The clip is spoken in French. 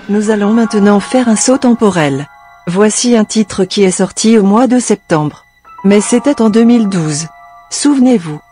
Nous allons maintenant faire un saut temporel. Voici un titre qui est sorti au mois de septembre. Mais c'était en 2012. Souvenez-vous.